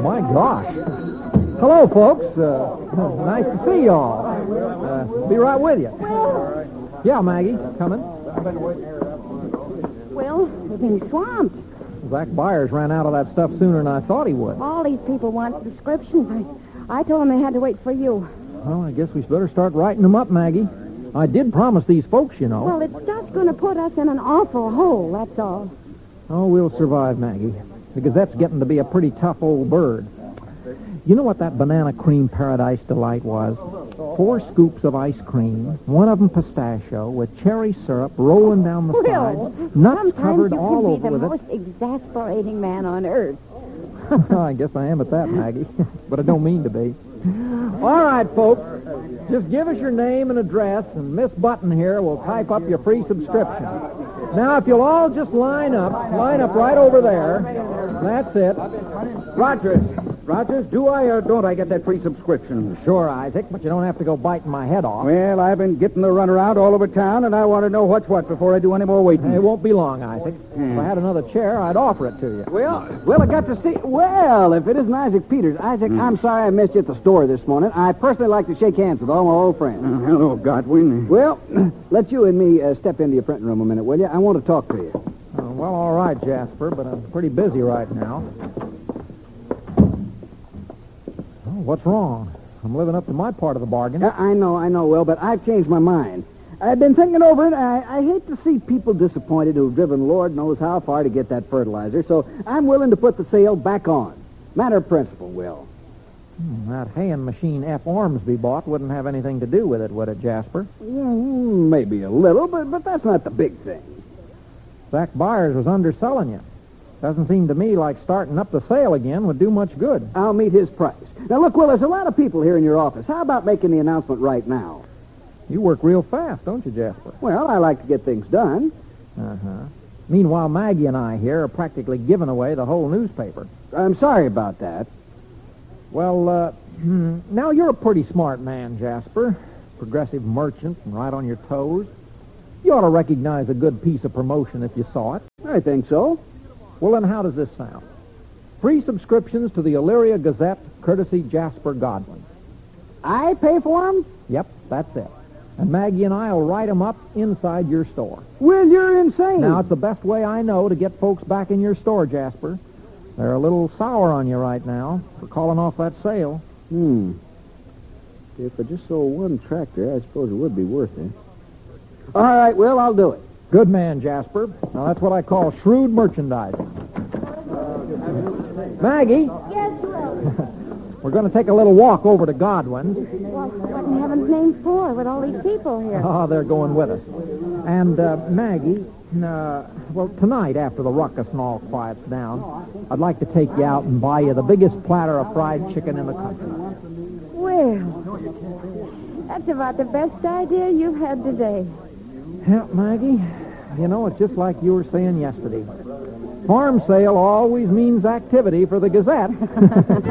My gosh. Hello, folks. Nice to see y'all. Be right with you. Yeah, Maggie, coming. Well, we're being swamped. Zach Byers ran out of that stuff sooner than I thought he would. All these people want descriptions. I told them they had to wait for you. Well, I guess we better start writing them up, Maggie. I did promise these folks, you know. Well, it's just going to put us in an awful hole, that's all. Oh, we'll survive, Maggie. The Gazette's getting to be a pretty tough old bird. You know what that banana cream paradise delight was? 4 scoops of ice cream, one of them pistachio, with cherry syrup rolling down the sides, nuts covered all over with it. Sometimes you can be the most exasperating man on earth. I guess I am at that, Maggie, but I don't mean to be. All right, folks, just give us your name and address, and Miss Button here will type up your free subscription. Now, if you'll all just line up right over there. That's it. Rogers, do I or don't I get that free subscription? Sure, Isaac, but you don't have to go biting my head off. Well, I've been getting the runaround all over town, and I want to know what's what before I do any more waiting. It won't be long, Isaac. If I had another chair, I'd offer it to you. Well, I got to see... Well, if it isn't Isaac Peters. Isaac, I'm sorry I missed you at the store this morning. I personally like to shake hands with all my old friends. Hello, Godwin. Well, let you and me step into your printing room a minute, will you? I want to talk to you. Well, all right, Jasper, but I'm pretty busy right now. What's wrong? I'm living up to my part of the bargain. I know, Will, but I've changed my mind. I've been thinking over it. I hate to see people disappointed who've driven Lord knows how far to get that fertilizer, so I'm willing to put the sale back on. Matter of principle, Will. That haying machine F. Ormsby bought wouldn't have anything to do with it, would it, Jasper? Yeah, maybe a little, but that's not the big thing. Zach Byers was underselling you. Doesn't seem to me like starting up the sale again would do much good. I'll meet his price. Now, look, Will, there's a lot of people here in your office. How about making the announcement right now? You work real fast, don't you, Jasper? Well, I like to get things done. Uh-huh. Meanwhile, Maggie and I here are practically giving away the whole newspaper. I'm sorry about that. Well, now you're a pretty smart man, Jasper. Progressive merchant and right on your toes. You ought to recognize a good piece of promotion if you saw it. I think so. Well, then how does this sound? Free subscriptions to the Elyria Gazette, courtesy Jasper Godwin. I pay for them? Yep, that's it. And Maggie and I will write them up inside your store. Well, you're insane. Now, it's the best way I know to get folks back in your store, Jasper. They're a little sour on you right now for calling off that sale. If I just sold one tractor, I suppose it would be worth it. All right, Will, I'll do it. Good man, Jasper. Now, that's what I call shrewd merchandising. Maggie? Yes, Will. We're going to take a little walk over to Godwin's. What in heaven's name for with all these people here? Oh, they're going with us. And, Maggie, well, tonight, after the ruckus and all quiets down, I'd like to take you out and buy you the biggest platter of fried chicken in the country. Well, that's about the best idea you've had today. Yeah, Maggie, you know, it's just like you were saying yesterday. Farm sale always means activity for the Gazette.